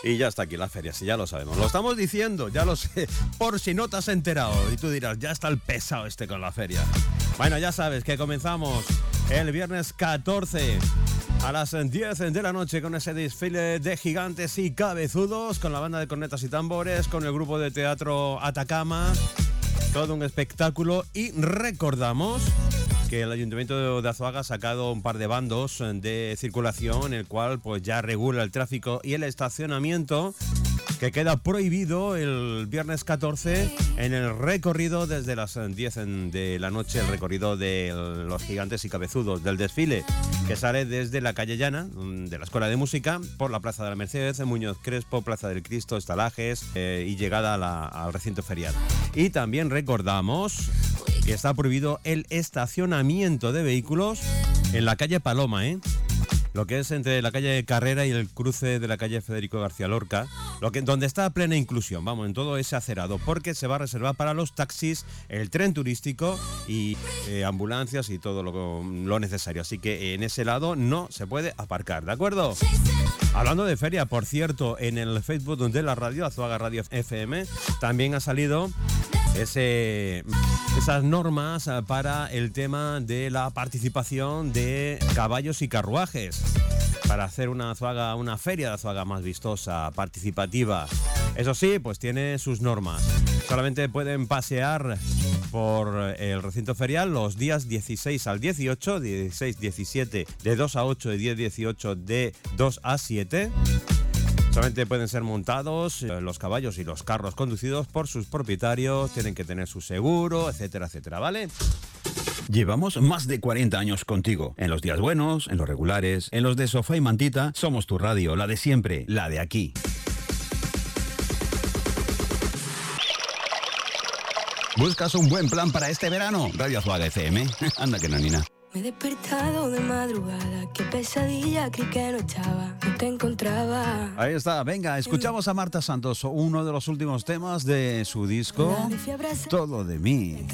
Y ya está aquí la feria, si ya lo sabemos. Lo estamos diciendo, ya lo sé, por si no te has enterado. Y tú dirás, ya está el pesado este con la feria. Bueno, ya sabes que comenzamos el viernes 14 a las 10 de la noche con ese desfile de gigantes y cabezudos, con la banda de cornetas y tambores, con el grupo de teatro Atacama. Todo un espectáculo. Y recordamos que el Ayuntamiento de Azuaga ha sacado un par de bandos de circulación, el cual pues ya regula el tráfico y el estacionamiento, que queda prohibido el viernes 14 en el recorrido desde las 10 de la noche, el recorrido de los gigantes y cabezudos del desfile, que sale desde la calle Llana, de la Escuela de Música, por la Plaza de la Merced, Muñoz Crespo, Plaza del Cristo, Estalajes y llegada al recinto ferial. Y también recordamos que está prohibido el estacionamiento de vehículos en la calle Paloma, lo que es entre la calle Carrera y el cruce de la calle Federico García Lorca, donde está plena inclusión, vamos, en todo ese acerado, porque se va a reservar para los taxis, el tren turístico y ambulancias y todo lo necesario. Así que en ese lado no se puede aparcar, ¿de acuerdo? Hablando de feria, por cierto, en el Facebook de la radio, Azuaga Radio FM, también ha salido esas normas para el tema de la participación de caballos y carruajes, para hacer una feria de Azuaga más vistosa, participativa. Eso sí, pues tiene sus normas. Solamente pueden pasear por el recinto ferial los días 16 al 18, 16-17 de 2 a 8 y 10-18 de 2 a 7. Solamente pueden ser montados los caballos y los carros conducidos por sus propietarios, tienen que tener su seguro, etcétera, etcétera, ¿vale? Llevamos más de 40 años contigo. En los días buenos, en los regulares, en los de sofá y mantita, somos tu radio, la de siempre, la de aquí. ¿Buscas un buen plan para este verano? Radio Azuaga FM. Anda que no, Nina. Me he despertado de madrugada, qué pesadilla, creí que no estaba, no te encontraba. Ahí está, venga, escuchamos a Marta Santos, uno de los últimos temas de su disco Todo de mí.